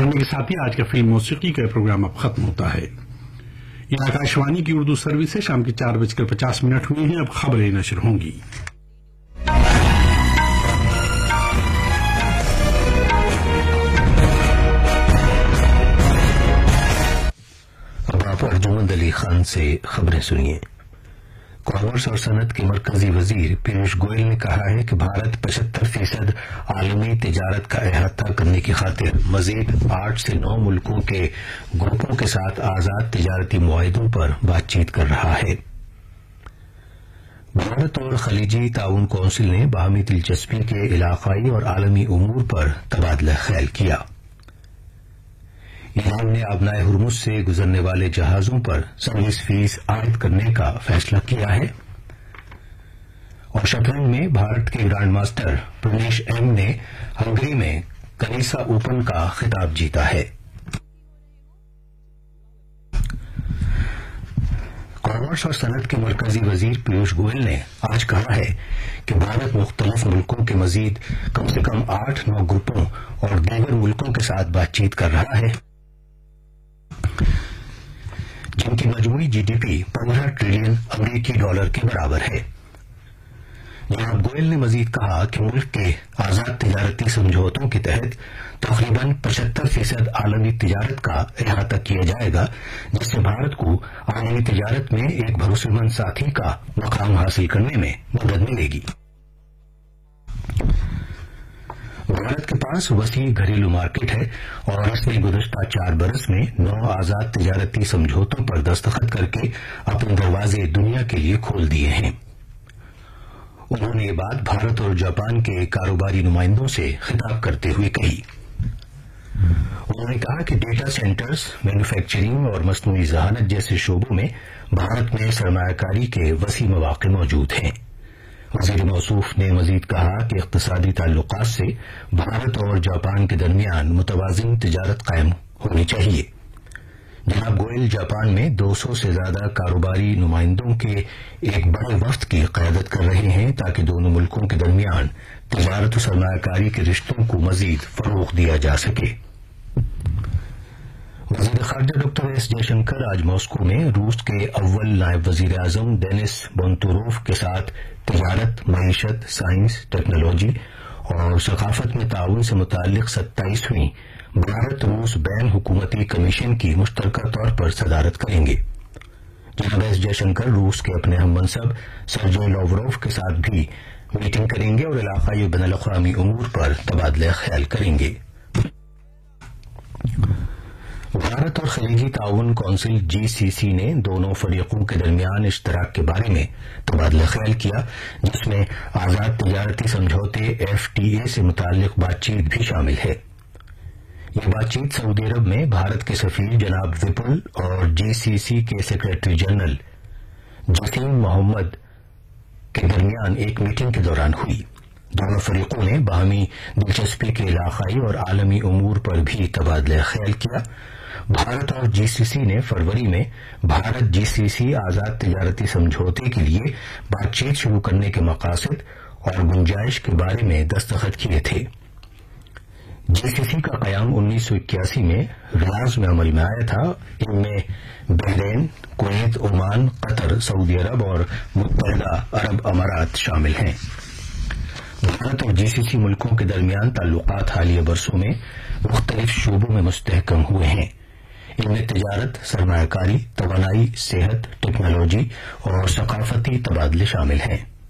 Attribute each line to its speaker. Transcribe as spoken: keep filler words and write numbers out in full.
Speaker 1: پڑھنے کے ساتھ ہی آج کا فلم موسیقی کا پروگرام اب ختم ہوتا ہے. یہ آکاشوانی کی اردو سروس ہے. شام کے چار بج کر پچاس منٹ ہوئے ہیں. اب خبریں نشر ہوں گی.
Speaker 2: اب آپ ارجمند علی خان سے خبریں سنیے. کامرس اور صنعت کے مرکزی وزیر پیوش گوئل نے کہا ہے کہ بھارت پچہتر فیصد عالمی تجارت کا احاطہ کرنے کی خاطر مزید آٹھ سے نو ملکوں کے گروپوں کے ساتھ آزاد تجارتی معاہدوں پر بات چیت کر رہا ہے. بھارت اور خلیجی تعاون کونسل نے باہمی دلچسپی کے علاقائی اور عالمی امور پر تبادلہ خیال کیا. ایران نے آبنائے ہرمز سے گزرنے والے جہازوں پر سروس فیس عائد کرنے کا فیصلہ کیا ہے. اور شطرنج میں بھارت کے گرانڈ ماسٹر پرنیش ایم نے ہنگری میں کنیسا اوپن کا خطاب جیتا ہے. کامرس اور صنعت کے مرکزی وزیر پیوش گوئل نے آج کہا ہے کہ بھارت مختلف ملکوں کے مزید کم سے کم آٹھ نو گروپوں اور دیگر ملکوں کے ساتھ بات چیت کر رہا ہے جن کی مجموعی جی ڈی پی پندرہ ٹریلین امریکی ڈالر کے برابر ہے. جناب گوئل نے مزید کہا کہ ملک کے آزاد تجارتی سمجھوتوں کے تحت تقریباً پچہتر فیصد عالمی تجارت کا احاطہ کیا جائے گا جس سے بھارت کو عالمی تجارت میں ایک بھروسے مند ساتھی کا مقام حاصل کرنے میں مدد ملے گی. بھارت کے پاس وسیع گھریلو مارکیٹ ہے اور اس نے گزشتہ چار برس میں نو آزاد تجارتی سمجھوتوں پر دستخط کر کے اپنے دروازے دنیا کے لیے کھول دیے ہیں. انہوں نے یہ بات بھارت اور جاپان کے کاروباری نمائندوں سے خطاب کرتے ہوئے کہی. انہوں نے کہا کہ ڈیٹا سینٹرز، مینوفیکچرنگ اور مصنوعی ذہانت جیسے شعبوں میں بھارت میں سرمایہ کاری کے وسیع مواقع موجود ہیں. وزیر موصوف نے مزید کہا کہ اقتصادی تعلقات سے بھارت اور جاپان کے درمیان متوازن تجارت قائم ہونی چاہیے. جناب گوئل جاپان میں دو سو سے زیادہ کاروباری نمائندوں کے ایک بڑے وفد کی قیادت کر رہے ہیں تاکہ دونوں ملکوں کے درمیان تجارت و سرمایہ کاری کے رشتوں کو مزید فروغ دیا جا سکے. وزیر خارجہ ڈاکٹر ایس جے شنکر آج ماسکو میں روس کے اول نائب وزیر اعظم ڈینس بونتوروف کے ساتھ تجارت، معیشت، سائنس، ٹیکنالوجی اور ثقافت میں تعاون سے متعلق ستائیسویں بھارت روس بین حکومتی کمیشن کی مشترکہ طور پر صدارت کریں گے. جناب ایس جے شنکر روس کے اپنے ہم منصب سرجی لاوروف کے ساتھ بھی میٹنگ کریں گے اور علاقائی و بین الاقوامی امور پر تبادلہ خیال کریں گے. بھارت اور خلیجی تعاون کونسل جی سی سی نے دونوں فریقوں کے درمیان اشتراک کے بارے میں تبادلہ خیال کیا جس میں آزاد تجارتی سمجھوتے ایف ٹی اے سے متعلق بات چیت بھی شامل ہے. یہ بات چیت سعودی عرب میں بھارت کے سفیر جناب وپل اور جی سی سی کے سیکرٹری جنرل جسیم محمد کے درمیان ایک میٹنگ کے دوران ہوئی. دونوں فریقوں نے باہمی دلچسپی کے علاقائی اور عالمی امور پر بھی تبادلہ خیال کیا. بھارت اور جی سی سی نے فروری میں بھارت جی سی سی آزاد تجارتی سمجھوتے کے لیے بات چیت شروع کرنے کے مقاصد اور گنجائش کے بارے میں دستخط کیے تھے. جی سی سی کا قیام انیس سو اکیاسی میں ریاض میں عمل میں آیا تھا. ان میں بحرین، کویت، عمان، قطر، سعودی عرب اور متحدہ عرب امارات شامل ہیں. بھارت اور جی سی سی ملکوں کے درمیان تعلقات حالیہ برسوں میں مختلف شعبوں میں مستحکم ہوئے ہیں. ان میں تجارت، سرمایہ کاری، توانائی، صحت، ٹیکنالوجی اور ثقافتی تبادلے شامل ہیں.